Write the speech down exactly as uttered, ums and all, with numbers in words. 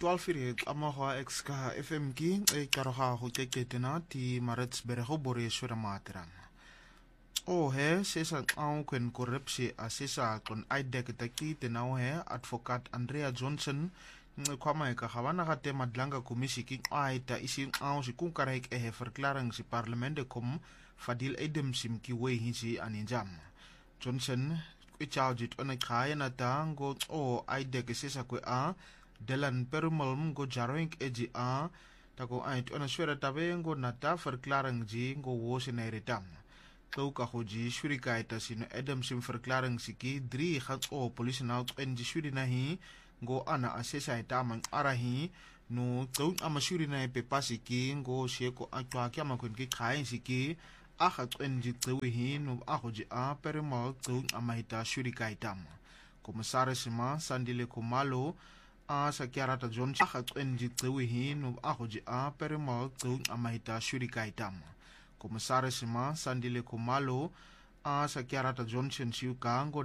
twaalf uur amaga exka F M ki e karoga go keketena ti Maritzburg go boreswe matran. O he sesa au kwen corruptie asesa kon aidek taki tenau he advocaat Andrea Johnson kwama ka gawana ga tema dlanga kommissie ki aita isi au si kunkarek e he verklaring si parlement kom Fadil Edem sim ki we hisi aninjam. Johnson ichaujit ona kaya na tango o aidek sesa kwe a Delan Perumal go jaroink eji a tako ait ona swera tabengo na ta verklaring ji go wose na retam. Tau ka hoji shurika ita sino Edem sim verklaring siki drie gaat o police nou en ji shuri na hi go ana asesa ita man arahi no tau ama shuri na pe pasiki go sheko atwa kya makon ki khain siki a gaat en ji tau hi no a hoji a Perumal tau ama ita shurika itam. Commissaris ma Sandile Kumalo a sa kiarata Johnson agat en ji tsewi hi no ahoji a Perumal tsu amahita shurika itam. Commissaris ma Sandile Kumalo a sa kiarata Johnson siu kango